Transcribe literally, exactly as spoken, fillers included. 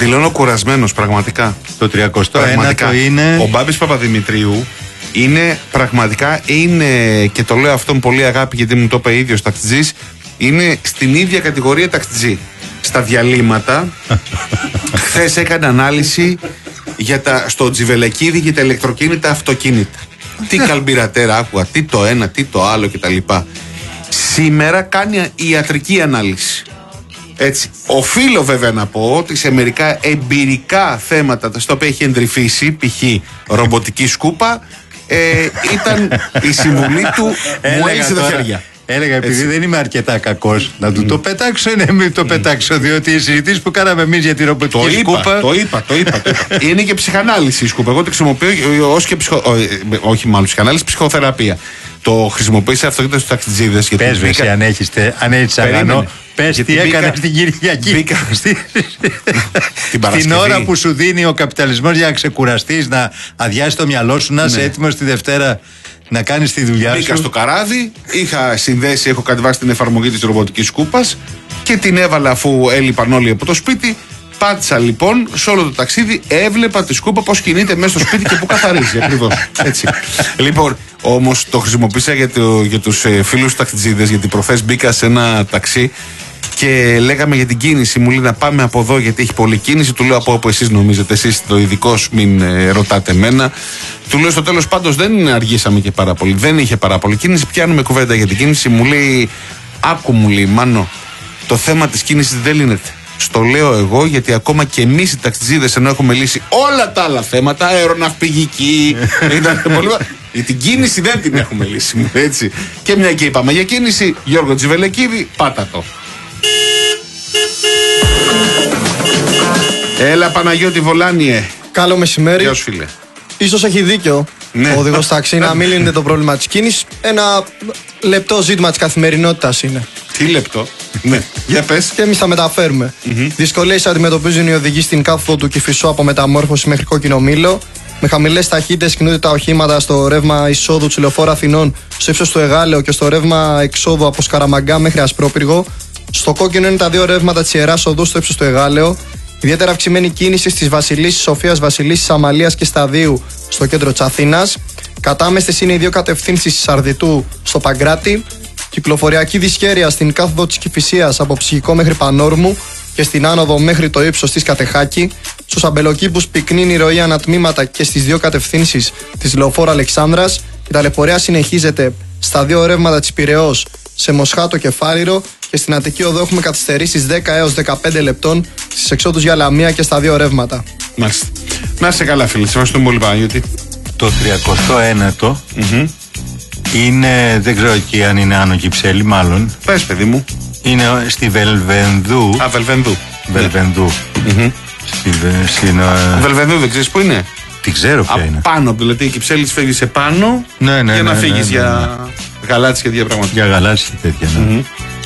Δηλώνω κουρασμένος πραγματικά. Το τριακοστό ένατο είναι. Ο Μπάμπης Παπαδημητρίου είναι πραγματικά, είναι, και το λέω αυτόν πολύ αγάπη γιατί μου το είπε ίδιος ταξιτζής, είναι στην ίδια κατηγορία ταξιτζή. Στα διαλύματα, χθες έκανε ανάλυση για τα, στο Τζιβελεκίδη για τα ηλεκτροκίνητα αυτοκίνητα. Τι καλμπιρατέρα άκουγα, τι το ένα, τι το άλλο κτλ. Σήμερα κάνει ιατρική ανάλυση. Έτσι. Οφείλω βέβαια να πω ότι σε μερικά εμπειρικά θέματα στα οποία έχει εντρυφήσει, π.χ. ρομποτική σκούπα, ε, ήταν η συμβουλή του, μου έλυσε τα χέρια. Έλεγα, επειδή έτσι. Δεν είμαι αρκετά κακός, να του mm. το πετάξω, ναι, μην το mm. πετάξω, διότι οι συζητήσεις που κάναμε εμείς για τη ρομποτική το σκούπα. Είπα, το είπα, το είπα. Το είπα. Είναι και ψυχανάλυση η σκούπα. Εγώ τη χρησιμοποιώ ως και ψυχο... όχι μάλλον ψυχανάλυση, ψυχοθεραπεία. Το χρησιμοποίησα αυτό και στους ταξιτζίδες. Πες με εσύ αν έχεις, αν έχεις αγανό, πες τι έκανες την Κυριακή. Μπήκα στην την ώρα που σου δίνει ο καπιταλισμός για να ξεκουραστείς, να αδειάσεις το μυαλό σου, να είσαι ναι. έτοιμος τη Δευτέρα να κάνεις τη δουλειά σου. Μπήκα στο καράβι, είχα συνδέσει, έχω κατεβάσει την εφαρμογή της ρομποτικής σκούπας και την έβαλα αφού έλειπαν όλοι από το σπίτι. Πάτησα λοιπόν σε όλο το ταξίδι, έβλεπα τη σκούπα πώς κινείται μέσα στο σπίτι και που καθαρίζει ακριβώς. Έτσι. Λοιπόν, όμως το χρησιμοποίησα για, το, για τους ε, φίλους ταξιτζίδες, γιατί προχθές μπήκα σε ένα ταξί και λέγαμε για την κίνηση. Μου λέει να πάμε από εδώ γιατί έχει πολλή κίνηση. Του λέω από όπου εσείς νομίζετε, εσείς είστε ο ειδικός, μην ε, ρωτάτε εμένα. Του λέω στο τέλος πάντως δεν αργήσαμε και πάρα πολύ. Δεν είχε πάρα πολύ κίνηση. Πιάνουμε κουβέντα για την κίνηση. Μου λέει, άκου μου λέει, Μάνο, το θέμα της κίνησης δεν λύνεται. Στο λέω εγώ γιατί ακόμα και εμείς οι ταξιτζίδες, ενώ έχουμε λύσει όλα τα άλλα θέματα, αεροναυπηγική, την κίνηση δεν την έχουμε λύσει. Έτσι. Και μια και είπαμε για κίνηση, Γιώργο Τζιβελεκίδη, πάτα το. Έλα Παναγιώτη Βολάνιε. Καλό μεσημέρι. Γεια σου φίλε. Ίσως έχει δίκιο ναι. ο οδηγός τάξη να μην λύνεται το πρόβλημα της κίνησης. Ένα λεπτό ζήτημα της καθημερινότητας είναι. Τι λεπτό. Ναι, για πες. Και εμείς θα μεταφέρουμε. Mm-hmm. Δυσκολίες αντιμετωπίζουν οι οδηγοί στην κάθοδο του Κηφισού από Μεταμόρφωση μέχρι Κόκκινο Μήλο. Με χαμηλές ταχύτητες κινούνται τα οχήματα στο ρεύμα εισόδου του λεωφόρου Αθηνών στο ύψος του Εγάλεο και στο ρεύμα εξόδου από Σκαραμαγκά μέχρι Ασπρόπυργο. Στο κόκκινο είναι τα δύο ρεύματα της Ιεράς Οδού στο ύψος του Εγάλεο. Ιδιαίτερα αυξημένη κίνηση στις Βασιλίσσης Σοφίας, Βασιλίσσης Αμαλίας και Σταδίου στο κέντρο της Αθήνας. Κατάμεστες είναι οι δύο κατευθύνσεις της Αρδιτού στο Παγκράτη. Κυκλοφοριακή δυσχέρεια στην κάθοδο της Κηφισίας από Ψυχικό μέχρι Πανόρμου και στην άνοδο μέχρι το ύψος της Κατεχάκη. Στους αμπελοκήπους πυκνή η ροή ανατμήματα και στις δύο κατευθύνσεις της λεωφόρου Αλεξάνδρας. Η ταλαιπωρία συνεχίζεται στα δύο ρεύματα της Πειραιώς σε Μοσχάτο και Φάληρο και στην Αττική Οδό έχουμε καθυστερήσεις δέκα έως δεκαπέντε λεπτών στις εξόδους για Λαμία και στα δύο ρεύματα. Μάλιστα. Να είσαι καλά φίλε, σε ευχαριστούμε πολύ Παναγιώτη. Το τριακοστό ένατο mm-hmm. είναι, δεν ξέρω εκεί αν είναι Άνω Κυψέλη, μάλλον. Πες παιδί μου. Είναι στη Βελβενδού. Α, Βελβενδού. Βελβενδού. Mm-hmm. Στη, στην, uh... Βελβενδού δεν ξέρεις που είναι. Τι ξέρω ποια είναι. Πάνω, δηλαδή η Κυψέλη φεύγει σε πάνω ναι, ναι, για ναι, να φύγεις ναι, ναι, ναι, ναι. για γαλάτσι και διαπραγματικά. Για γαλάτσι και τέτοια, ναι. Mm-hmm.